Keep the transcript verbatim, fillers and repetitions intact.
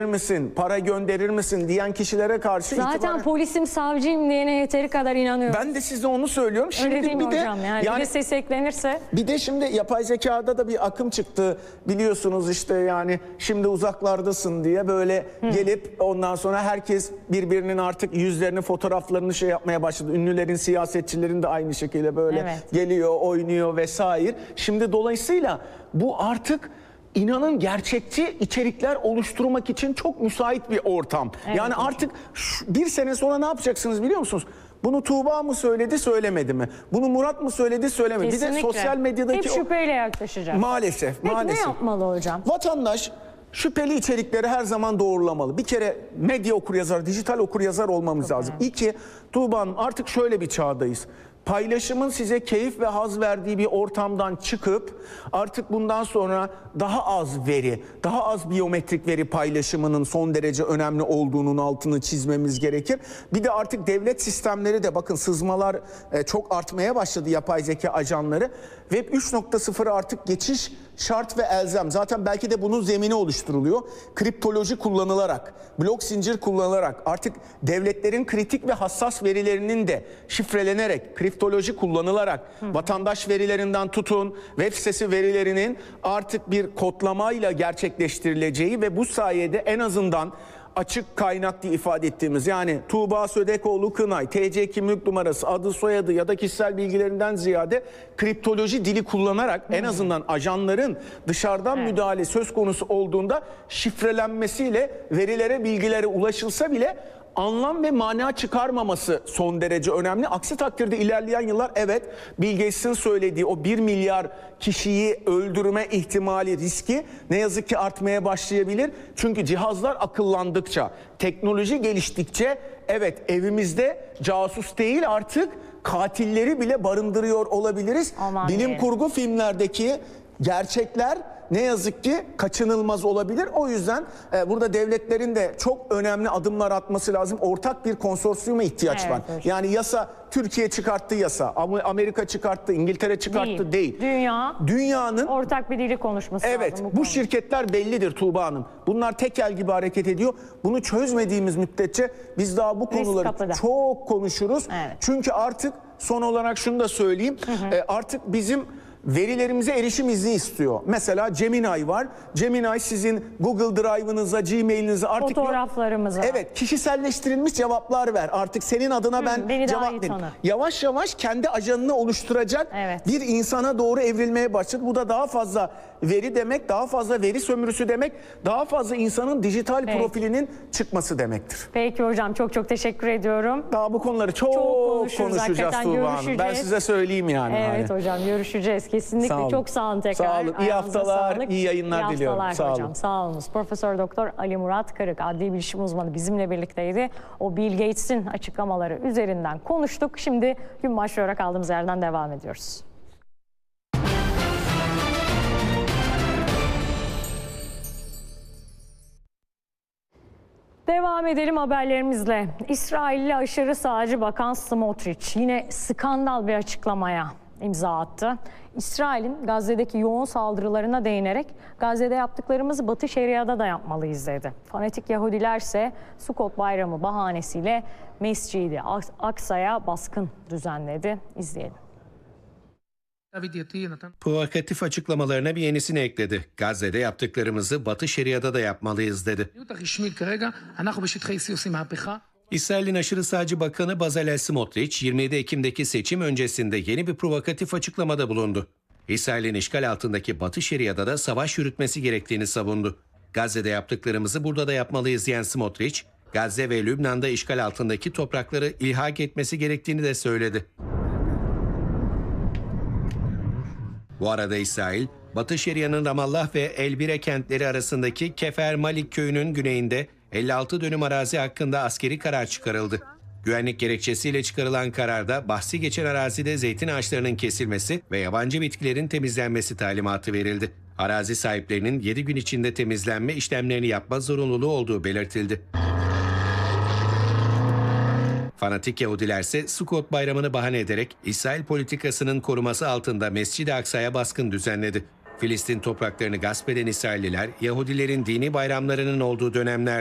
misin, para gönderir misin diyen kişilere karşı Zaten itibaren... polisim, savcıyım diyene yeteri kadar inanıyorum. Ben de size onu söylüyorum. Şimdi Öyle değil mi bir de, hocam? Yani, yani bir de ses eklenirse... Bir de şimdi yapay zekada da bir akım çıktı. Biliyorsunuz işte yani şimdi uzaklardasın diye böyle Hı. gelip ondan sonra herkes birbirinin artık yüzlerini, fotoğraflarını şey yapmaya başladı. Ünlülerin, siyasetçilerin de aynı şekilde böyle evet. geliyor, oynuyor vesaire. Şimdi dolayısıyla bu artık... İnanın gerçekçi içerikler oluşturmak için çok müsait bir ortam. Evet, yani hocam. Artık şu, bir sene sonra ne yapacaksınız biliyor musunuz? Bunu Tuğba mı söyledi, söylemedi mi? Bunu Murat mı söyledi, söylemedi. Kesinlikle. Bir de sosyal medyadaki... Hep şüpheyle yaklaşacak. Maalesef, Peki maalesef. ne yapmalı hocam? Vatandaş şüpheli içerikleri her zaman doğrulamalı. Bir kere medya okuryazar, dijital okuryazar olmamız çok lazım. Önemli. İki, Tuğba Hanım artık şöyle bir çağdayız. Paylaşımın size keyif ve haz verdiği bir ortamdan çıkıp artık bundan sonra daha az veri, daha az biyometrik veri paylaşımının son derece önemli olduğunun altını çizmemiz gerekir. Bir de artık devlet sistemleri de bakın sızmalar çok artmaya başladı, yapay zeka ajanları. Web üç nokta sıfıra artık geçiş şart ve elzem. Zaten belki de bunun zemini oluşturuluyor. Kriptoloji kullanılarak, blok zincir kullanılarak artık devletlerin kritik ve hassas verilerinin de şifrelenerek, kriptoloji kullanılarak Hı. vatandaş verilerinden tutun, web sitesi verilerinin artık bir kodlamayla gerçekleştirileceği ve bu sayede en azından açık kaynak diye ifade ettiğimiz yani Tuğba Södekoğlu Kınay, T C kimlik numarası, adı soyadı ya da kişisel bilgilerinden ziyade kriptoloji dili kullanarak hmm. en azından ajanların dışarıdan evet. müdahale söz konusu olduğunda şifrelenmesiyle verilere, bilgilere ulaşılsa bile anlam ve mana çıkarmaması son derece önemli. Aksi takdirde ilerleyen yıllar evet Bill Gates'in söylediği o bir milyar kişiyi öldürme ihtimali, riski ne yazık ki artmaya başlayabilir. Çünkü cihazlar akıllandıkça, teknoloji geliştikçe evet evimizde casus değil artık katilleri bile barındırıyor olabiliriz. Aman Bilim diye. kurgu filmlerdeki gerçekler ne yazık ki kaçınılmaz olabilir. O yüzden e, burada devletlerin de çok önemli adımlar atması lazım. Ortak bir konsorsiyuma ihtiyaç evet, var. evet. Yani yasa Türkiye çıkarttı yasa, Amerika çıkarttı, İngiltere çıkarttı değil. değil. Dünya, Dünyanın ortak bir dili konuşması evet, lazım. Bu, bu şirketler bellidir Tuğba Hanım. Bunlar tekel gibi hareket ediyor. Bunu çözmediğimiz müddetçe biz daha bu konuları çok konuşuruz. Evet. Çünkü artık son olarak şunu da söyleyeyim. Hı hı. E, artık bizim verilerimize erişim izni istiyor. Mesela Gemini var. Gemini sizin Google Drive'ınıza, Gmail'inize artık fotoğraflarımıza. Evet, kişiselleştirilmiş cevaplar ver. Artık senin adına Hı, ben beni cevap vereyim. Yavaş yavaş kendi ajanını oluşturacak evet. bir insana doğru evrilmeye başladı. Bu da daha fazla veri demek, daha fazla veri sömürüsü demek, daha fazla insanın dijital Peki. profilinin çıkması demektir. Peki hocam, çok çok teşekkür ediyorum. Daha bu konuları çok, çok konuşacağız Tuğba Hanım. Ben size söyleyeyim yani. Evet hani. hocam, görüşeceğiz. Kesinlikle sağ çok sağ olun tekrar. Sağ olun. İyi haftalar, sağlık. iyi yayınlar iyi diliyorum. Haftalar sağ hocam. olun. Sağ olunuz. Profesör Doktor Ali Murat Kırık, adli bilişim uzmanı bizimle birlikteydi. O Bill Gates'in açıklamaları üzerinden konuştuk. Şimdi gün başlayarak kaldığımız yerden devam ediyoruz. Devam edelim haberlerimizle. İsrailli aşırı sağcı Bakan Smotrich yine skandal bir açıklamaya imza attı. İsrail'in Gazze'deki yoğun saldırılarına değinerek Gazze'de yaptıklarımızı Batı Şeria'da da yapmalıyız dedi. Fanatik Yahudiler ise Sukkot Bayramı bahanesiyle Mescid-i Aksa'ya baskın düzenledi. İzleyelim. Provokatif açıklamalarına bir yenisini ekledi. Gazze'de yaptıklarımızı Batı Şeria'da da yapmalıyız dedi. İsrail'in aşırı sağcı bakanı Bezalel Smotrich yirmi yedi Ekim'deki seçim öncesinde yeni bir provokatif açıklamada bulundu. İsrail'in işgal altındaki Batı Şeria'da da savaş yürütmesi gerektiğini savundu. Gazze'de yaptıklarımızı burada da yapmalıyız diyen Smotrich, Gazze ve Lübnan'da işgal altındaki toprakları ilhak etmesi gerektiğini de söyledi. Bu arada İsrail, Batı Şeria'nın Ramallah ve Elbire kentleri arasındaki Kefer Malik köyünün güneyinde elli altı dönüm arazi hakkında askeri karar çıkarıldı. Güvenlik gerekçesiyle çıkarılan kararda bahsi geçen arazide zeytin ağaçlarının kesilmesi ve yabancı bitkilerin temizlenmesi talimatı verildi. Arazi sahiplerinin yedi gün içinde temizlenme işlemlerini yapma zorunluluğu olduğu belirtildi. Fanatik Yahudiler ise Sukkot Bayramı'nı bahane ederek İsrail politikasının koruması altında Mescid-i Aksa'ya baskın düzenledi. Filistin topraklarını gasp eden İsrailliler, Yahudilerin dini bayramlarının olduğu dönemlerde